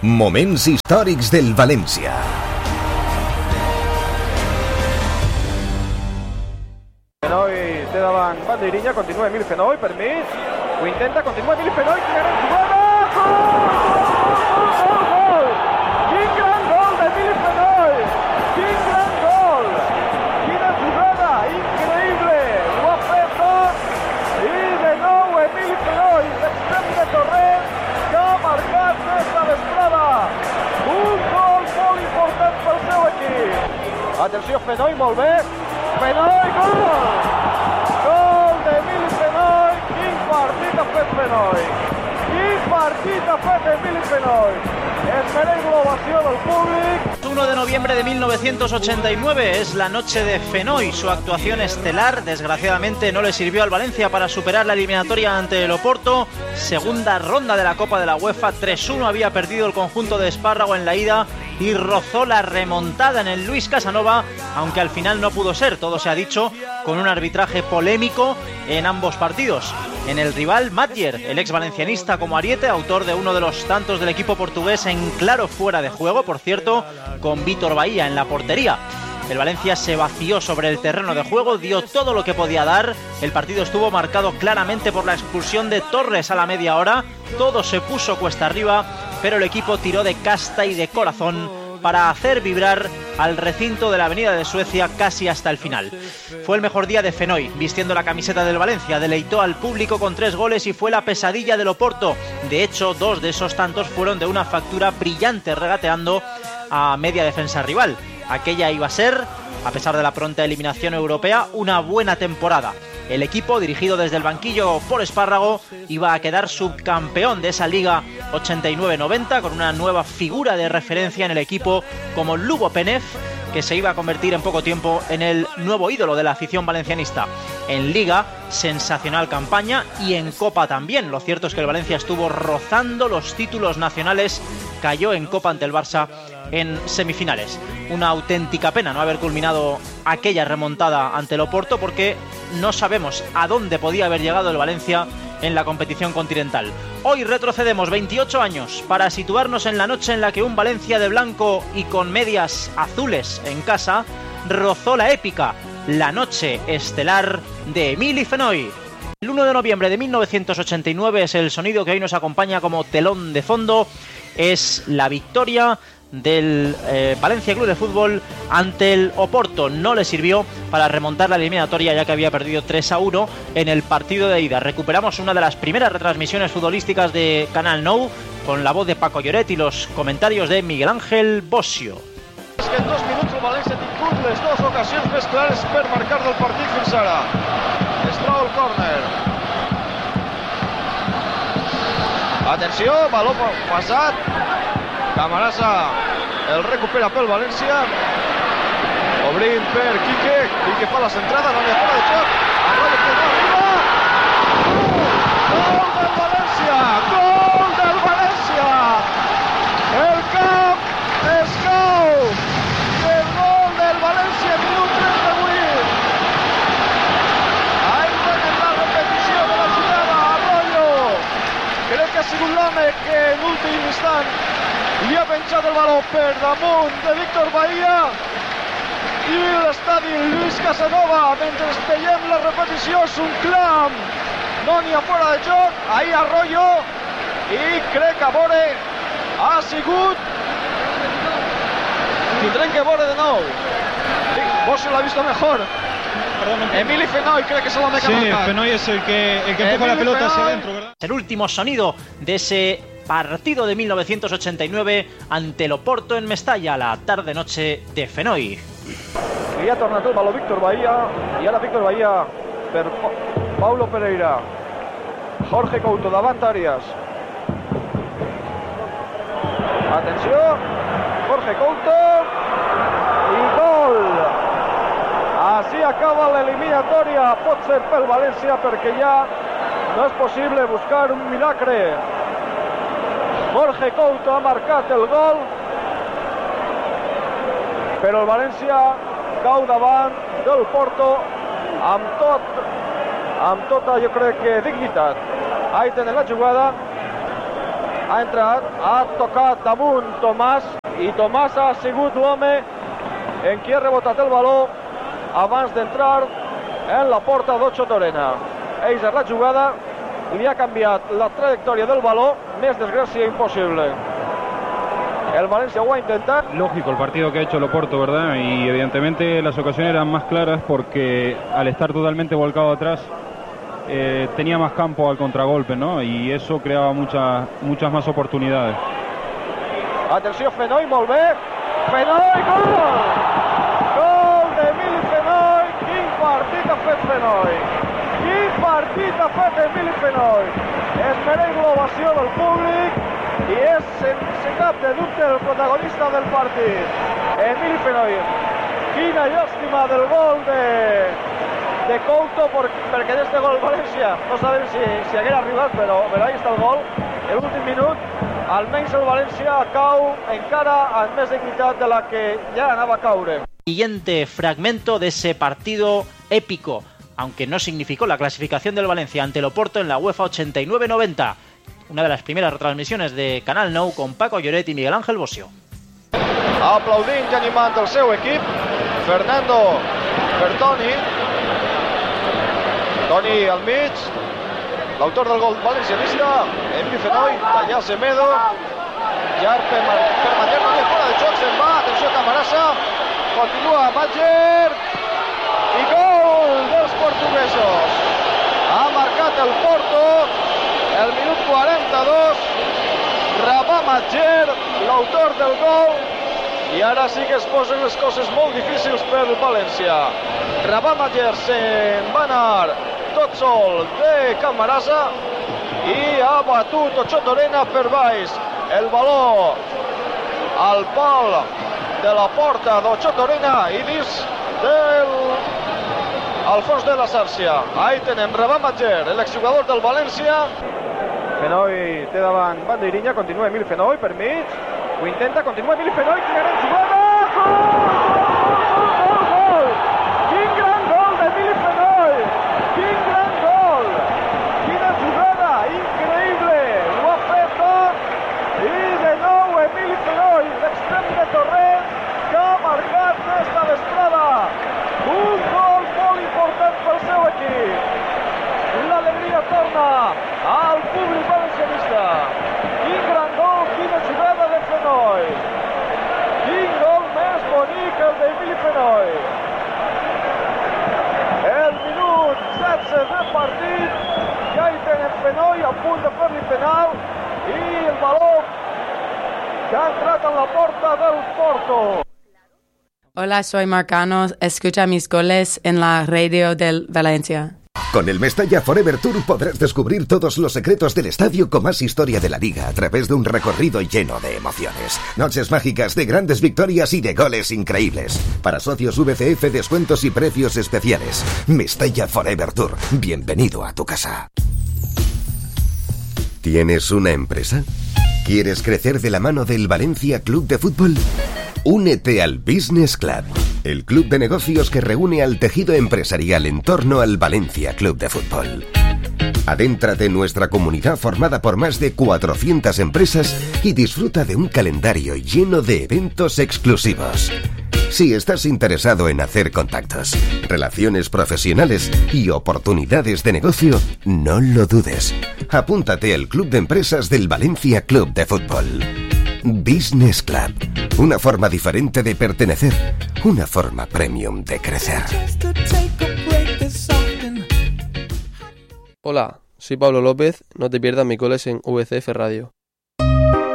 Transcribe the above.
Moments històrics del València. Fenoi té davant Bandeirilla, continua Emili Fenoi, permís, ho intenta, continua Emili Fenoi, quina gran jugada! Gol! Quin gran gol d'Emili Fenoi! Quin gran gol! Quina jugada increïble! Ho ha fet tot! I de nou Emili Fenoi, l'extrem de Torrent, que ha marcat aquesta vesprada! Un gol molt important pel seu equip! Atenció, Fenoi, molt bé! Fenoi, gol! Gol d'Emili Fenoi! Quin partit ha fet Fenoi! Quin partit ha fet Emili Fenoi! Es mereix l'ovació del públic. 1 de noviembre de 1989 es la noche de Fenoi. Su actuación estelar desgraciadamente no le sirvió al Valencia para superar la eliminatoria ante el Oporto. Segunda ronda de la Copa de la UEFA, 3-1 había perdido el conjunto de Espárrago en la ida y rozó la remontada en el Luis Casanova, aunque al final no pudo ser, todo se ha dicho, con un arbitraje polémico en ambos partidos. En el rival, Matjer, el ex valencianista como ariete, autor de uno de los tantos del equipo portugués en claro fuera de juego, por cierto, con Vítor Bahía en la portería. El Valencia se vació sobre el terreno de juego, dio todo lo que podía dar. El partido estuvo marcado claramente por la expulsión de Torres a la media hora. Todo se puso cuesta arriba, pero el equipo tiró de casta y de corazón para hacer vibrar al recinto de la Avenida de Suecia casi hasta el final. Fue el mejor día de Fenoi, vistiendo la camiseta del Valencia, deleitó al público con 3 goles y fue la pesadilla del Oporto. De hecho, 2 de esos tantos fueron de una factura brillante, regateando a media defensa rival. Aquella iba a ser, a pesar de la pronta eliminación europea, una buena temporada. El equipo, dirigido desde el banquillo por Espárrago, iba a quedar subcampeón de esa Liga 89-90 con una nueva figura de referencia en el equipo como Lugo Penev, que se iba a convertir en poco tiempo en el nuevo ídolo de la afición valencianista. En Liga, sensacional campaña, y en Copa también. Lo cierto es que el Valencia estuvo rozando los títulos nacionales, cayó en Copa ante el Barça en semifinales. Una auténtica pena no haber culminado aquella remontada ante el Oporto, porque no sabemos a dónde podía haber llegado el Valencia en la competición continental. Hoy retrocedemos 28 años para situarnos en la noche en la que un Valencia de blanco y con medias azules en casa rozó la épica, la noche estelar de Emili Fenoi. El 1 de noviembre de 1989 es el sonido que hoy nos acompaña como telón de fondo. Es la victoria del Valencia Club de Fútbol ante el Oporto. No le sirvió para remontar la eliminatoria, ya que había perdido 3-1 en el partido de ida. Recuperamos una de las primeras retransmisiones futbolísticas de Canal Nou, con la voz de Paco Lloret y los comentarios de Miguel Ángel Bossio. És que en 2 minuts el València ha tingut les 2 ocasions més clares per marcar del partit fins ara. Es troba el córner. Atenció, baló passat. Camarasa el recupera pel València. Obrint per Quique. Quique fa la centrada, no li ha fora de joc. Arroyo que no arriba. Gol del València! Gol del València! El camp es cau! El gol del València, minut 38. Ahí tenen la repetició de la jugada. Arroyo. Crec que ha sigut l'home que en últim instant li ha penjat el baló per damunt de Vítor Bahía i l'estadi Luis Casanova. Mentre veiem la repetició és un clam, no n'hi ha fora de joc. Ahí Arroyo, i crec que a veure ha sigut, tindrem que veure de nou. Vos l'ha vist mejor. Emili Fenoi cree que es el hombre que sí, Fenoi es el que empuja la pelota hacia adentro, ¿verdad? El último sonido de ese partido de 1989 ante el Oporto en Mestalla, la tarde-noche de Fenoi. Li ha tornat el baló Víctor Bahía, i ara Víctor Bahía per Paulo Pereira. Jorge Couto davant Arias. Atenció, Jorge Couto, i gol! Així acaba l'eliminatòria, pot ser pel València, perquè ja no és possible buscar un milagre. Jorge Couto ha marcat el gol, però el València cau davant del Porto amb tota, jo crec que dignitat. Ahí tenen la jugada. ha entrat, ha tocat damunt Tomàs i Tomàs ha sigut l'home en qui ha rebotat el baló abans d'entrar en la porta d'Ocho Torena. Eixa la jugada, li ha canviat la trayectòria del baló, més desgràcia impossible. El Valencia lo ha intentado. Lógico el partido que ha hecho el Oporto, ¿verdad? Y evidentemente las ocasiones eran más claras porque al estar totalmente volcado atrás tenía más campo al contragolpe, ¿no? Y eso creaba muchas más oportunidades. Atenció, Fenoy, molt bé. Fenoy, gol! Gol d'Emili Fenoy. Quin partit ha fet Fenoy. Quin partit ha fet Emili Fenoy. Es mereix l'ovació del públic i és, sense cap de dubte, el protagonista del partit. Emili Fenoy. Quina llàstima del gol de Couto, perquè d'este gol València no sabem si haguera arribat, però ahí està el gol. En l'últim minut, almenys el València cau encara amb més dignitat de la que ja anava a caure. Siguiente fragmento de ese partido épico, aunque no significó la clasificación del Valencia ante el Oporto en la UEFA 89-90. Una de las primeras retransmisiones de Canal Nou con Paco Lloret y Miguel Ángel Bosio. Aplaudint i animant el seu equip, Fernando Bertoni. Toni al mig, l'autor del gol valencianista, Emili Fenoy, tallar Semedo, llarg per Matller, no hi ha fora de joc, se'n va, atenció Camarasa, continua Matller, i gol dels portuguesos. Ha marcat el Porto, el minut 42, Rabah Matller, l'autor del gol, i ara sí que es posen les coses molt difícils per el València. Rabah Matller se'n va anar tot sol de Camarasa i ha batut Ocho Torena per baix. El baló al pal de la porta d'Ocho Torena i dins al fons de la xarxa. Ahí tenem Rabah Matller, l'exjugador del València. Fenoy té davant Bandeirinha, continua Emili Fenoy per mig, ho intenta, continua Emili Fenoy, quina gran jugada! Gol! Quin gran gol d'Emili Fenoy! Quin gran gol! Quina jugada increïble! Ho ha fet tot i de nou Emili Fenoy, l'extrem de Torrent, que ha marcat esta vesprada. Un gol molt important pel seu equip. L'alegria torna al públic valencianista. Quin gran gol, quina jugada de Fenoy. Quin gol més bonic el d'Emili Fenoy. El minut 16 del partit, ja hi tenen Fenoy a punt de fer-li penal i el baló que ha entrat en la porta del Porto. Hola, soy Marcano. Escucha mis goles en la radio del Valencia. Con el Mestalla Forever Tour podrás descubrir todos los secretos del estadio con más historia de la liga a través de un recorrido lleno de emociones. Noches mágicas de grandes victorias y de goles increíbles. Para socios VCF, descuentos y precios especiales. Mestalla Forever Tour. Bienvenido a tu casa. ¿Tienes una empresa? ¿Quieres crecer de la mano del Valencia Club de Fútbol? Únete al Business Club, el club de negocios que reúne al tejido empresarial en torno al Valencia Club de Fútbol. Adéntrate en nuestra comunidad formada por más de 400 empresas y disfruta de un calendario lleno de eventos exclusivos. Si estás interesado en hacer contactos, relaciones profesionales y oportunidades de negocio, no lo dudes. Apúntate al Club de Empresas del Valencia Club de Fútbol. Business Club. Una forma diferente de pertenecer. Una forma premium de crecer. Hola, soy Pablo López. No te pierdas mis goles en VCF Radio.